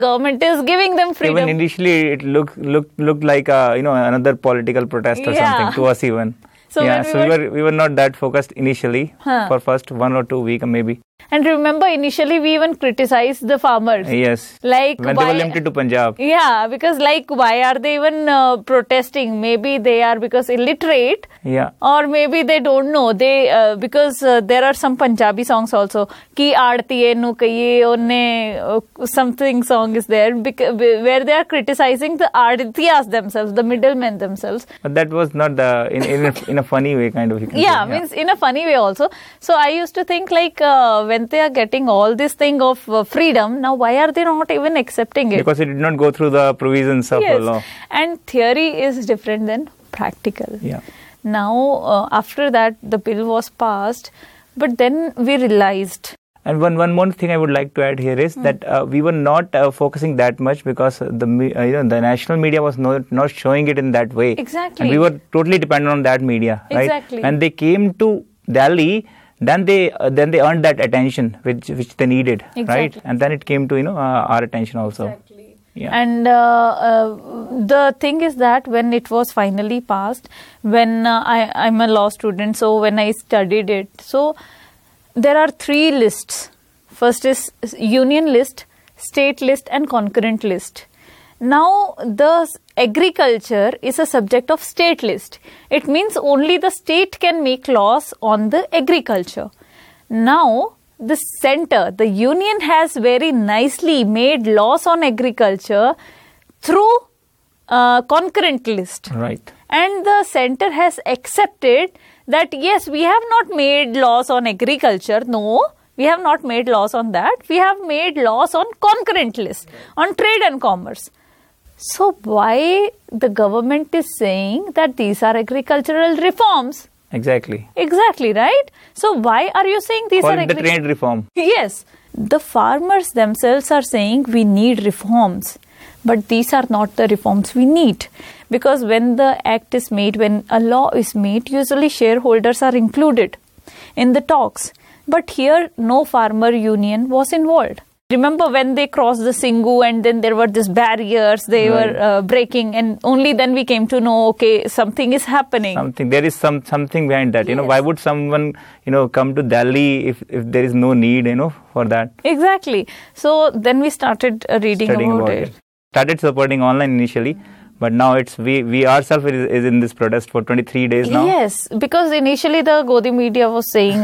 Government is giving them freedom. Even initially, it looked like another political protest or something to us even. So we were not that focused initially for first 1 or 2 weeks maybe. And remember, initially we even criticized the farmers. Yes. Like when they were limited to Punjab. Yeah, because why are they even protesting? Maybe they are because illiterate. Yeah. Or maybe they don't know. They because there are some Punjabi songs also. Ki aadtiye nu kahiye onne something song is there where they are criticizing the aadtiyas themselves, the middlemen themselves. But that was not in a funny way kind of. Means in a funny way also. So I used to think when they are getting all this thing of freedom, now why are they not even accepting it? Because it did not go through the provisions of the law. And theory is different than practical. Yeah. Now, after that, the bill was passed, but then we realized. And one more thing I would like to add here is that we were not focusing that much because the national media was not showing it in that way. Exactly. And we were totally dependent on that media, right? Exactly. When they came to Delhi, then they earned that attention which they needed, right? And then it came to our attention also. Exactly. Yeah. And the thing is that when it was finally passed, when I'm a law student, so when I studied it, so there are 3 lists. First is union list, state list, and concurrent list. Now, the agriculture is a subject of state list. It means only the state can make laws on the agriculture. Now, the center, the union has very nicely made laws on agriculture through concurrent list. Right. And the center has accepted that yes, we have not made laws on agriculture. No, we have not made laws on that. We have made laws on concurrent list, on trade and commerce. So why the government is saying that these are agricultural reforms? Exactly, right? So why are you saying these are the trade reform? Yes. The farmers themselves are saying we need reforms. But these are not the reforms we need. Because when the act is made, when a law is made, usually shareholders are included in the talks. But here, no farmer union was involved. Remember when they crossed the Singhu and then there were these barriers, they were breaking, and only then we came to know, okay, something is happening. There is something behind that. Yes. Why would someone, come to Delhi if there is no need, for that? Exactly. So then we started reading about it. Started supporting online initially. But now we ourselves is in this protest for 23 days now. Yes, because initially the Godi media was saying,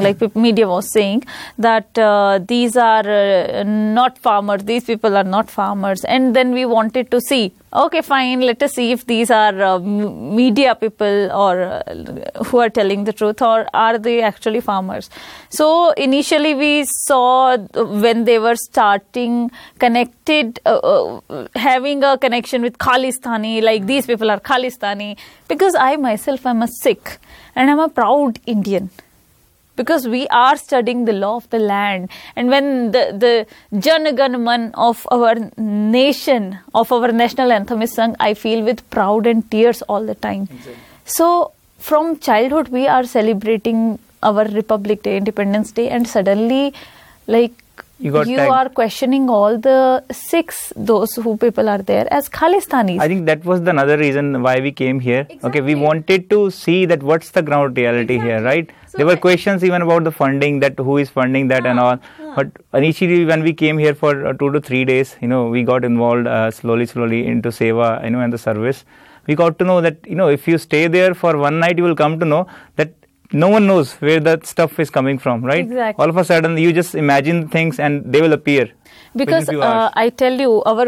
that these are not farmers, these people are not farmers. And then we wanted to see, okay, fine, let us see if these are media people or who are telling the truth, or are they actually farmers. So initially we saw when they were starting connected, having a connection with Khalistani, like these people are Khalistani, because I myself am a Sikh and I'm a proud Indian. Because we are studying the law of the land. And when the Jana Gana Man of our nation, of our national anthem is sung, I feel with pride and tears all the time. Exactly. So from childhood, we are celebrating our Republic Day, Independence Day, and suddenly, you are questioning all the Sikhs, those who people are there, as Khalistanis. I think that was another reason why we came here. Exactly. Okay, we wanted to see that what's the ground reality here, right? So there were questions even about the funding, that who is funding that and all. But initially when we came here for 2 to 3 days, we got involved slowly into Seva, and the service. We got to know that, if you stay there for one night, you will come to know that no one knows where that stuff is coming from, right? Exactly. All of a sudden, you just imagine things and they will appear. Because I tell you, our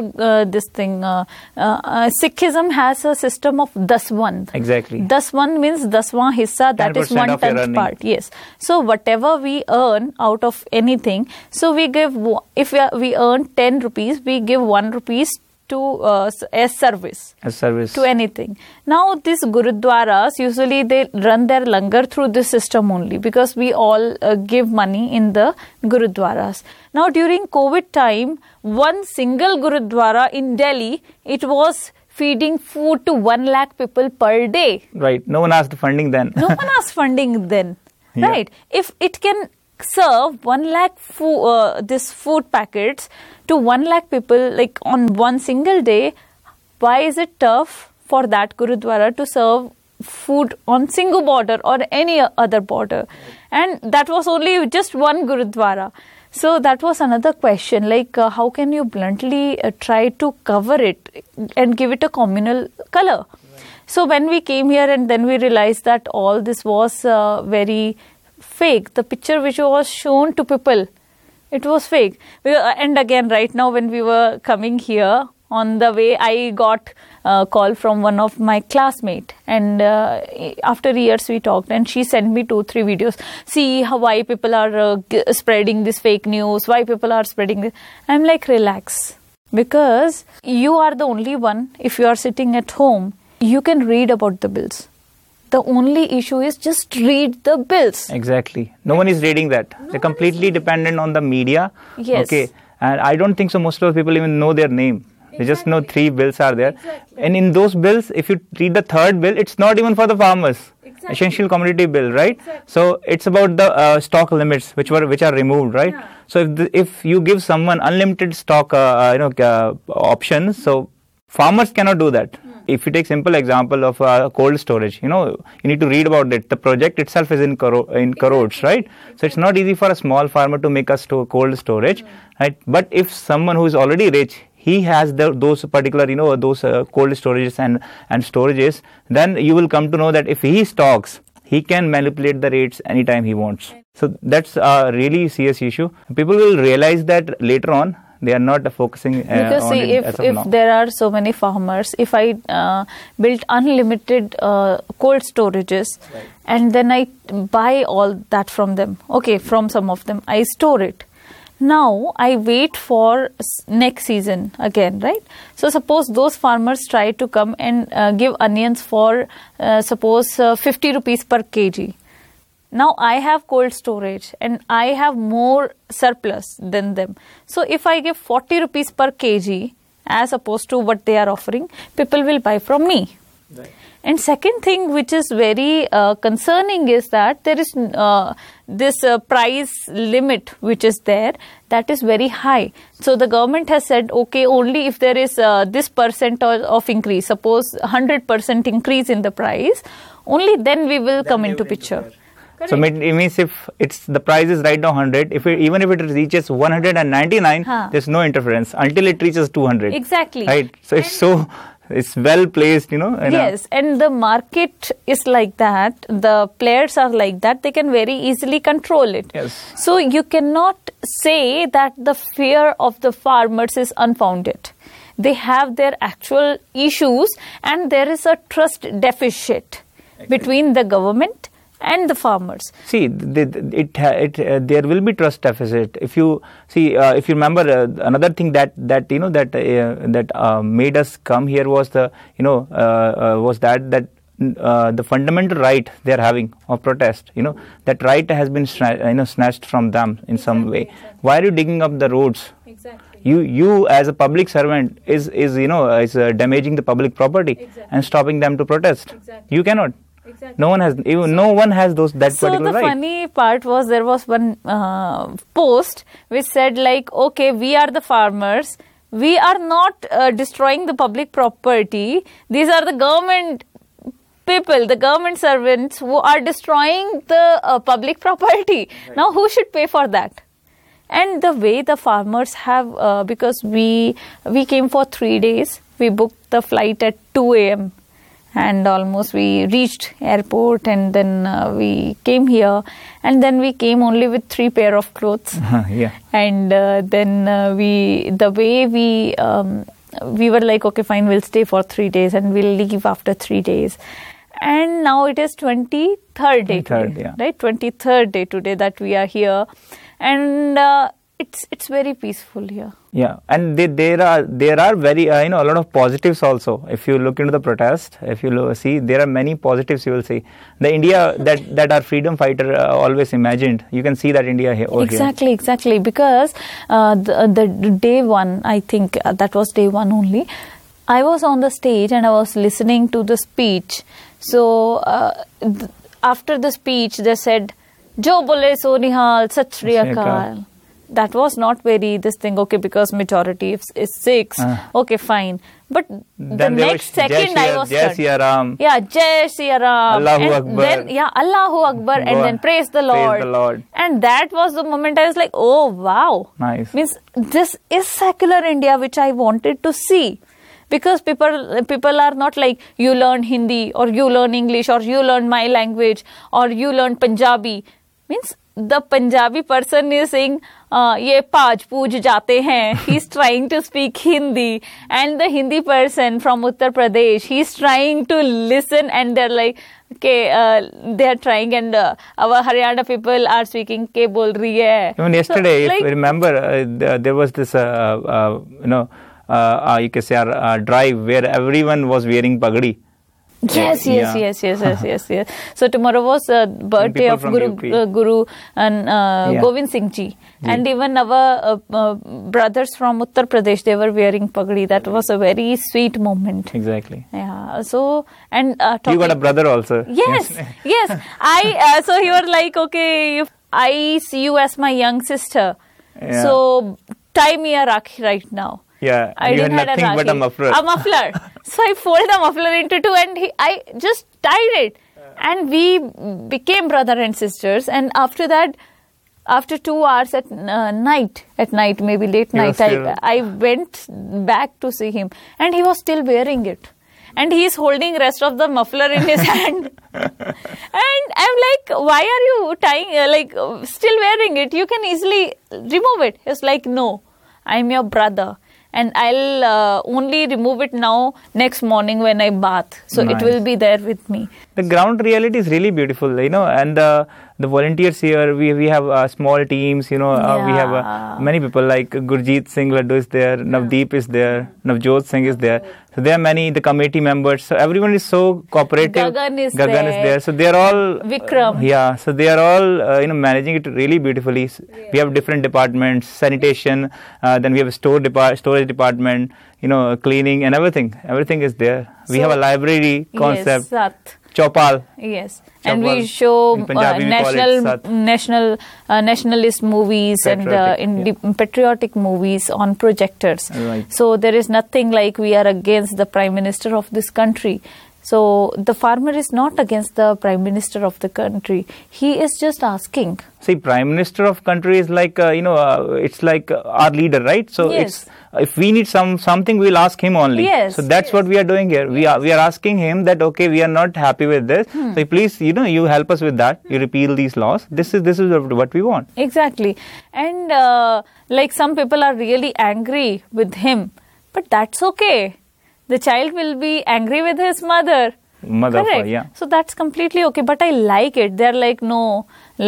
Sikhism has a system of daswan. Exactly. Daswan means daswan hissa, that is 1/10 part. Yes. So whatever we earn out of anything, so we give, if we earn 10 rupees, we give 1 rupees to as service to anything. Now these gurudwaras, usually they run their langar through this system only, because we all give money in the gurudwaras. Now during COVID time, one single gurudwara in Delhi, it was feeding food to 1 lakh people per day. Right. No one asked funding then. No one asked funding then. Yeah. Right. If it can serve 1 lakh this food packets to 1 lakh people like on one single day, why is it tough for that Gurudwara to serve food on Singhu border or any other border? And that was only just one Gurudwara. So that was another question, like how can you bluntly try to cover it and give it a communal color? So when we came here and then we realized that all this was very fake. The picture which was shown to people, it was fake. And again, right now when we were coming here, on the way I got a call from one of my classmates, and after years we talked, and she sent me 2-3 videos. See why people are spreading this fake news, why people are spreading this. I'm like, relax, because you are the only one. If you are sitting at home, you can read about the bills. The only issue is just read the bills. Exactly. No one is reading that. They're completely dependent on the media. Yes. Okay. And I don't think so most of the people even know their name. They just know 3 bills are there. Exactly. And in those bills, if you read the 3rd bill, it's not even for the farmers. Exactly. Essential commodity bill, right? Exactly. So it's about the stock limits which are removed, right? Yeah. So if you give someone unlimited stock options, so farmers cannot do that. If you take simple example of cold storage, you need to read about it. The project itself is in crores, right? So it's not easy for a small farmer to make a cold storage, right? But if someone who is already rich, he has those particular, those cold storages and storages, then you will come to know that if he stocks, he can manipulate the rates anytime he wants. So that's a really serious issue. People will realize that later on. They are not focusing because on see, it as of now. if there are so many farmers, if I built unlimited cold storages, right, and then I buy all that from them, okay, from some of them, I store it. Now I wait for next season again, right? So suppose those farmers try to come and give onions for suppose 50 rupees per kg. Now I have cold storage and I have more surplus than them. So if I give 40 rupees per kg as opposed to what they are offering, people will buy from me. Right. And second thing which is very concerning is that there is this price limit which is there, that is very high. So the government has said, okay, only if there is this percent of increase, suppose 100% increase in the price, only then we will come into picture. Correct. So it means if the price is right now 100, even if it reaches 199, there's no interference until it reaches 200. Exactly. Right. So it's well placed, Yes, and the market is like that. The players are like that. They can very easily control it. Yes. So you cannot say that the fear of the farmers is unfounded. They have their actual issues, and there is a trust deficit between the government and the farmers. See, there will be trust deficit. If you see, if you remember, another thing that made us come here was the fundamental right they are having of protest. That right has been snatched from them in some way. Exactly. Why are you digging up the roads? Exactly. You as a public servant is damaging the public property and stopping them to protest. Exactly. You cannot. Exactly. No one has that particular right. So the funny part was there was one post which said like, okay, we are the farmers. We are not destroying the public property. These are the government people, the government servants who are destroying the public property. Right. Now who should pay for that? And the way the farmers have, because we came for 3 days. We booked the flight at 2 a.m. and almost we reached airport, and then we came here, and then we came only with 3 pair of clothes. Yeah. And then we were like, okay, fine, we'll stay for 3 days and we'll leave after 3 days. And now it is 23rd day today, yeah. Right? 23rd day today that we are here, and it's very peaceful here. Yeah, and there are very a lot of positives also. If you look into the protest, if you see, there are many positives. You will see the India that our freedom fighter always imagined. You can see that India here. Exactly. Because the day one, I think that was day one only. I was on the stage and I was listening to the speech. So after the speech, they said, Jo bole so nihal, sat shri akal. That was not very this thing, okay, because majority is Sikhs. Okay, fine. But the next second I was Jai Siya Ram. Yeah, Jai Siya Ram. Allahu Akbar. Then, yeah, Allahu Akbar. And then praise the Lord. Praise the Lord. And that was the moment I was like, oh, wow. Nice. Means this is secular India, which I wanted to see. Because people are not like, you learn Hindi or you learn English or you learn my language or you learn Punjabi. Means the Punjabi person is saying, ye paaj pooj jate hain. He's trying to speak Hindi. And the Hindi person from Uttar Pradesh, he's trying to listen and they're like, okay, they are trying and our Haryana people are speaking, ke bol rahi hai. Even yesterday, if you remember, there was this, you can say, drive where everyone was wearing pagdi. Yes. So tomorrow was birthday of Guru and Govind Singh Ji. And even our brothers from Uttar Pradesh, they were wearing pagdi. That was a very sweet moment. Exactly. Yeah. So, and you got a brother also. Yes. So he was like, okay, I see you as my young sister. Yeah. So tie me a rakhi right now. Yeah, I you had didn't nothing have but a muffler. A muffler. So I folded the muffler into two and I just tied it. And we became brother and sisters. And after that, after 2 hours at night, maybe late night, I went back to see him. And he was still wearing it. And he is holding rest of the muffler in his hand. And I'm like, why are you tying, still wearing it? You can easily remove it. He's like, no, I'm your brother. And I'll only remove it now next morning when I bath. So nice. It will be there with me. The ground reality is really beautiful, and the volunteers here, we have small teams, we have many people like Gurjeet Singh Laddu is there, Navdeep is there, Navjot Singh is there. So there are many, the committee members. So everyone is so cooperative. Gagan is there. So they are all... Vikram. Yeah, so they are all, managing it really beautifully. Yes. We have different departments, sanitation, then we have a storage department, cleaning and everything. Everything is there. We have a library concept. Yes, Chopal. Yes. Chopal. And we show nationalist movies and patriotic movies on projectors. Right. So there is nothing like we are against the Prime Minister of this country. So the farmer is not against the Prime Minister of the country. He is just asking. See, Prime Minister of country is like, it's like our leader, right? So yes. If we need something, we'll ask him only. Yes. So that's what we are doing here. We are asking him that, okay, we are not happy with this. So please, you help us with that. You repeal these laws. This is what we want. Exactly. And some people are really angry with him. But that's okay. The child will be angry with his mother. Correct. Yeah. So that's completely okay. But I like it. They're like, no,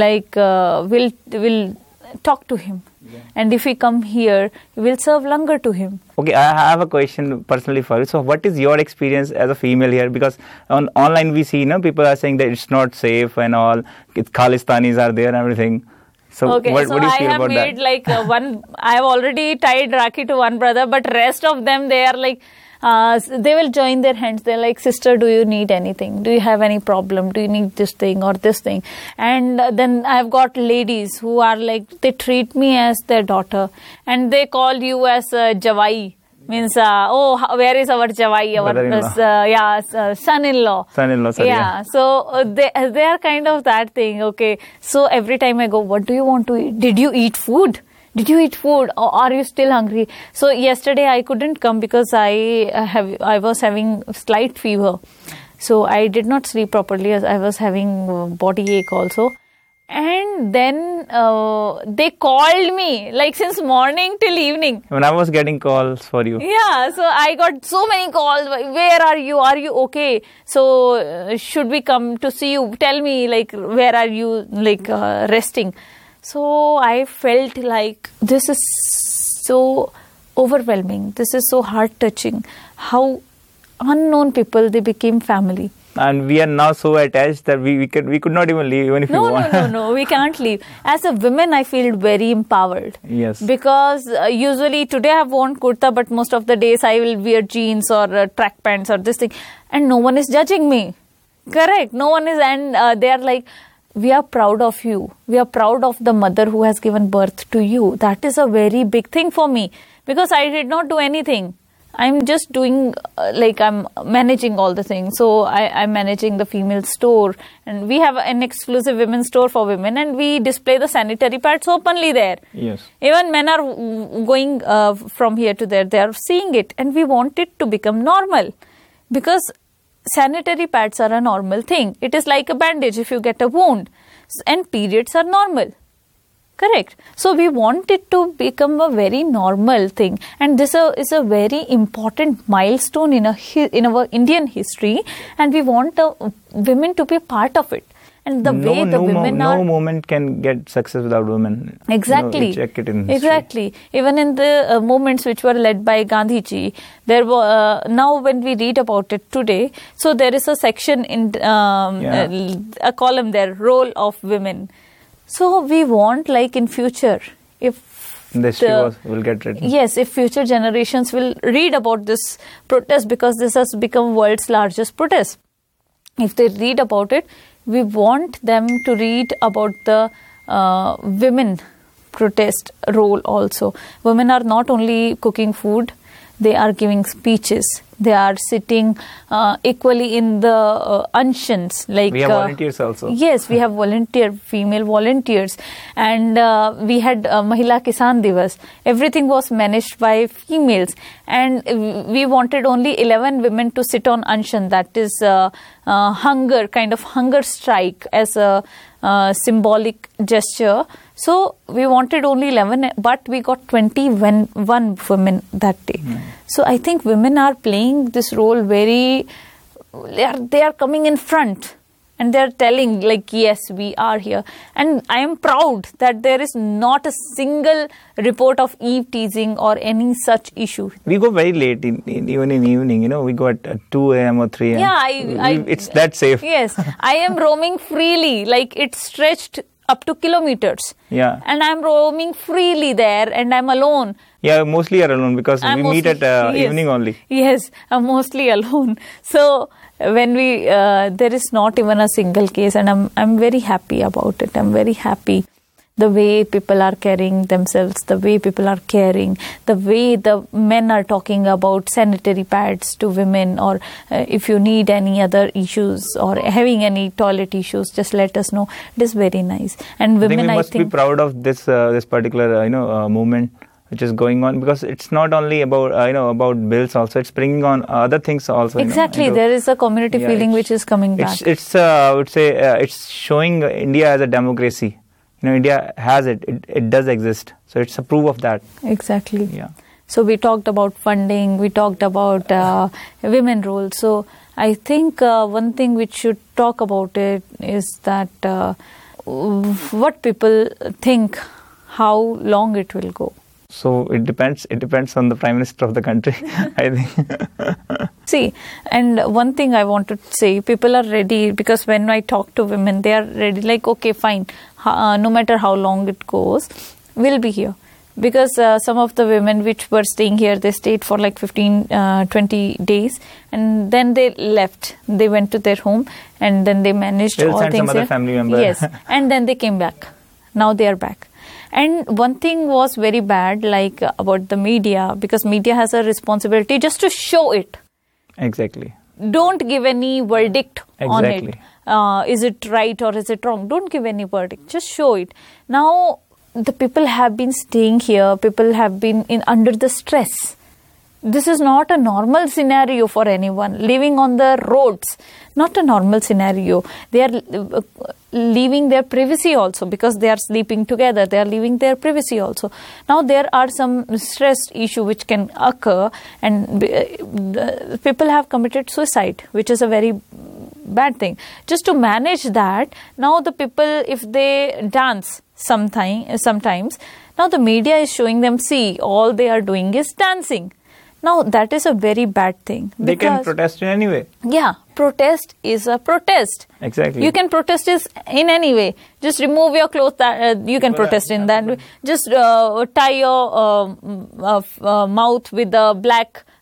we'll talk to him. Yeah. And if we come here, we'll serve langar to him. Okay, I have a question personally for you. So what is your experience as a female here? Because online we see, people are saying that it's not safe and all. Khalistanis are there and everything. So what do you feel about that? I have made I have already tied Rakhi to one brother, but rest of them, they are like, they will join their hands. They're like, sister, do you need anything? Do you have any problem? Do you need this thing or this thing? And then I've got ladies who are like, they treat me as their daughter. And they call you as Jawai. Means, where is our Jawai? Our son-in-law. Son-in-law, sorry. Yeah, so they are kind of that thing. Okay, so every time I go, what do you want to eat? Did you eat food? Or are you still hungry? So yesterday I couldn't come because I was having slight fever. So I did not sleep properly as I was having body ache also. And then they called me since morning till evening. When I was getting calls for you. Yeah, so I got so many calls. Where are you? Are you okay? So should we come to see you? Tell me where are you resting? So I felt like this is so overwhelming. This is so heart-touching. How unknown people, they became family. And we are now so attached that we could not even leave even if we want. No, we can't leave. As a woman, I feel very empowered. Yes. Because usually today I have worn kurta, but most of the days I will wear jeans or track pants or this thing. And no one is judging me. Correct. No one is. And they are like, we are proud of you. We are proud of the mother who has given birth to you. That is a very big thing for me, because I did not do anything. I'm just doing, I'm managing all the things. So I'm managing the female store, and we have an exclusive women's store for women, and we display the sanitary pads openly there. Yes. Even men are going from here to there. They are seeing it, and we want it to become normal, because sanitary pads are a normal thing. It is like a bandage if you get a wound, and periods are normal. Correct. So we want it to become a very normal thing, and this is a very important milestone in our Indian history, and we want women to be part of it. And the way the women are, no movement can get success without women. Exactly. You check it in history. Exactly. Even in the movements which were led by Gandhiji, there were now when we read about it today, so there is a section in a column there, role of women. So we want, like in future, if the history will get written. Yes, if future generations will read about this protest, because this has become world's largest protest. If they read about it, we want them to read about the women protest role also. Women are not only cooking food, they are giving speeches. They are sitting equally in the unshuns. Like we have volunteers also. Yes, we have female volunteers. And we had Mahila Kisan Divas. Everything was managed by females. And we wanted only 11 women to sit on unshan. That is hunger strike as a symbolic gesture. So we wanted only 11, but we got 21 women that day. So I think women are playing this role they are coming in front, and they are telling, like, yes, we are here. And I am proud that there is not a single report of eve teasing or any such issue. We go very late, even in evening, we go at 2 a.m. or 3 a.m. Yeah, it's that safe. Yes, I am roaming freely, like it's stretched up to kilometers. Yeah. And I'm roaming freely there, and I'm alone. Yeah, mostly you're alone, because we meet at evening only. Yes, I'm mostly alone. So when there is not even a single case, and I'm very happy about it. I'm very happy. The way people are carrying themselves, the way people are caring, the way the men are talking about sanitary pads to women, or if you need any other issues or having any toilet issues, just let us know. It is very nice. And women, I think we must be proud of this particular movement which is going on, because it's not only about about bills also, it's bringing on other things also. Exactly, there is a community feeling which is coming back. It's I would say it's showing India as a democracy. India has it does exist, so it's a proof of that. Exactly. Yeah. So we talked about funding, we talked about women role. So I think one thing which should talk about it is that what people think, how long it will go. So it depends on the Prime Minister of the country, I think. See, and one thing I want to say, people are ready, because when I talk to women, they are ready, like, okay, fine, no matter how long it goes, we'll be here. Because some of the women which were staying here, they stayed for like 15-20 days, and then they left. They went to their home, and then they managed They'll all send things some other here. Family member. Yes, and then they came back. Now they are back. And one thing was very bad, like about the media, because media has a responsibility just to show it. Exactly. Don't give any verdict on it. Exactly. Is it right or is it wrong? Don't give any verdict. Just show it. Now, the people have been staying here. People have been under the stress. This is not a normal scenario for anyone. Living on the roads, not a normal scenario. They are leaving their privacy also, because they are sleeping together. They are leaving their privacy also. Now there are some stress issue which can occur, and people have committed suicide, which is a very bad thing. Just to manage that, now the people, if they dance sometimes, now the media is showing them, see, all they are doing is dancing. Now, that is a very bad thing. They can protest in any way. Yeah, protest is a protest. Exactly. You can protest in any way. Just remove your clothes, you can protest in that way. Just tie your mouth with the black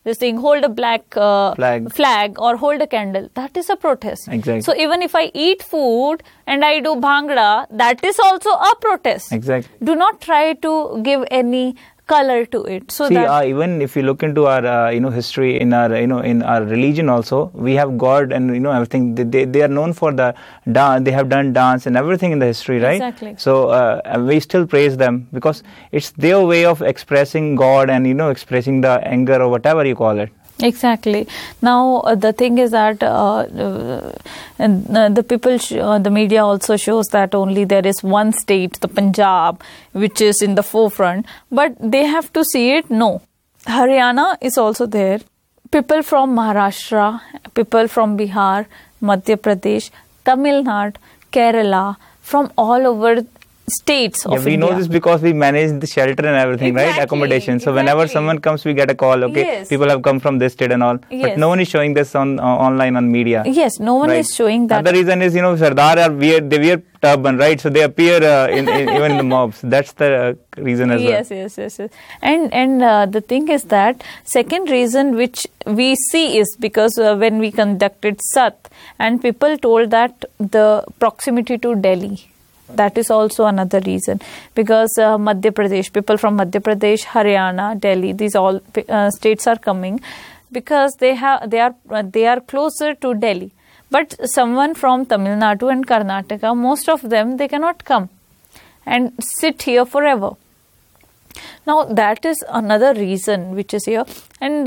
this thing, hold a black flag or hold a candle. That is a protest. Exactly. So even if I eat food and I do bhangra, that is also a protest. Exactly. Do not try to give any color to it. So see, even if you look into our history in our in our religion also, we have God and everything. They are known for the dance. They have done dance and everything in the history, right? Exactly. So we still praise them because it's their way of expressing God and expressing the anger or whatever you call it. Exactly. Now the thing is that the people, the media also shows that only there is one state, the Punjab, which is in the forefront. But they have to see it. No, Haryana is also there. People from Maharashtra, people from Bihar, Madhya Pradesh, Tamil Nadu, Kerala, from all over states of we India. know this because we manage the shelter and everything, right? Accommodation. So whenever someone comes, we get a call. Okay, yes. People have come from this state and all, but no one is showing this on online on media. Yes, no one is showing that. Another reason is Sardar they wear turban, right? So they appear even in the mobs. That's the reason as well. Yes. And the thing is that second reason which we see is because when we conducted Sat and people told that the proximity to Delhi. That is also another reason because Madhya Pradesh, people from Madhya Pradesh, Haryana, Delhi, these all states are coming because they are closer to Delhi. But someone from Tamil Nadu and Karnataka, most of them, they cannot come and sit here forever. Now that is another reason which is here. And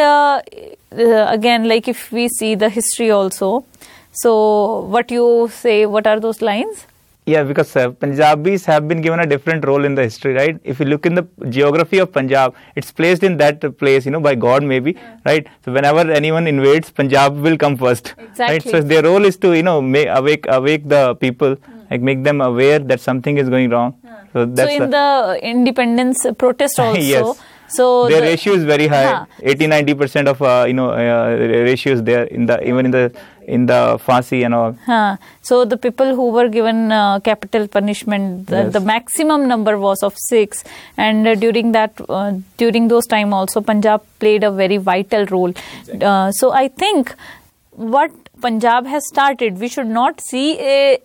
again, like if we see the history also, so what you say, what are those lines? Yeah, because Punjabis have been given a different role in the history, right? If you look in the geography of Punjab, it's placed in that place, by God maybe, right? So whenever anyone invades, Punjab will come first, exactly. Right? So their role is to, awake the people, like make them aware that something is going wrong. So that's in the independence protest also. Yes. So their ratio is very high. 80-90% of ratio is there in the Phansi and all. So the people who were given capital punishment, the maximum number was of 6, and during those time also Punjab played a very vital role. So I think what Punjab has started, we should not see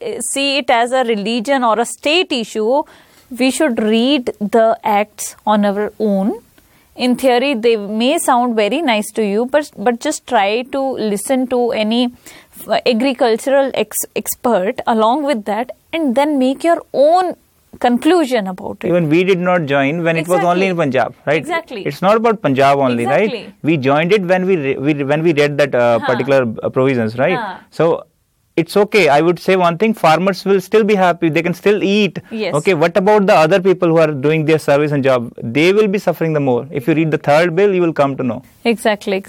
it as a religion or a state issue. We should read the acts on our own. In theory, they may sound very nice to you, but just try to listen to any agricultural expert along with that, and then make your own conclusion about it. Even we did not join when it was only in Punjab, right? Exactly. It's not about Punjab only, right? We joined it when we read that particular provisions, right? So it's okay. I would say one thing, farmers will still be happy. They can still eat. Yes. Okay, what about the other people who are doing their service and job? They will be suffering the more. If you read the third bill, you will come to know. Exactly.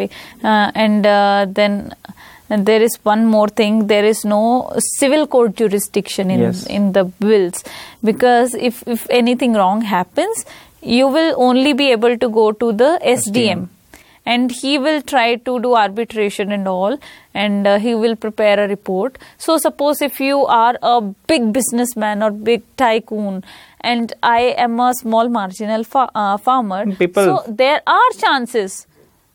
And then there is one more thing. There is no civil court jurisdiction in the bills. Because if anything wrong happens, you will only be able to go to the SDM. And he will try to do arbitration and all, and he will prepare a report. So suppose if you are a big businessman or big tycoon, and I am a small marginal farmer, so there are chances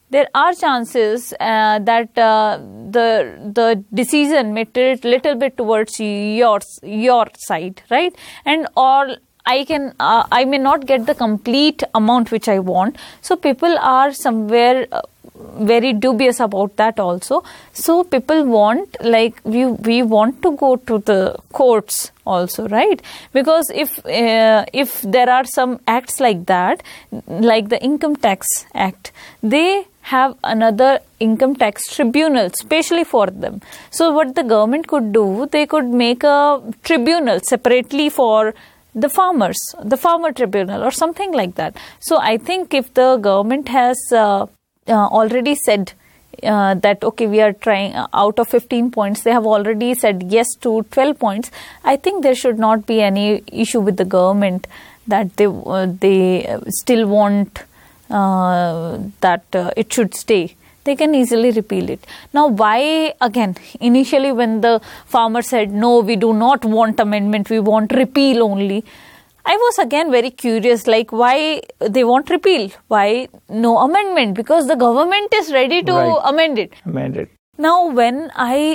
that the decision may tilt little bit towards your side, right? And or I may not get the complete amount which I want. So people are somewhere very dubious about that also. So people want, like we want to go to the courts also, right? Because if there are some acts like that, like the Income Tax Act, they have another income tax tribunal specially for them. So what the government could do, they could make a tribunal separately for the farmer tribunal or something like that. So I think if the government has already said that, okay, we are trying out of 15 points, they have already said yes to 12 points, I think there should not be any issue with the government that they still want that it should stay. They can easily repeal it. Now, why, again, initially when the farmer said, no, we do not want amendment, we want repeal only, I was again very curious, like why they want repeal, why no amendment, because the government is ready to amend it. Amended. Now, when I